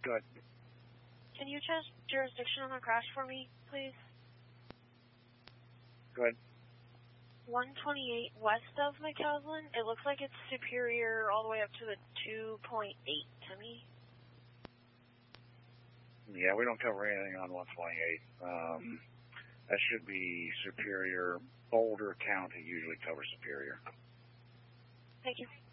Go ahead. Can you check jurisdiction on the crash for me, please? Go ahead. 128 west of McCaslin. It looks like it's Superior all the way up to the 2.8 to me. Yeah, we don't cover anything on 128. That should be Superior. Boulder County usually covers Superior. Thank you.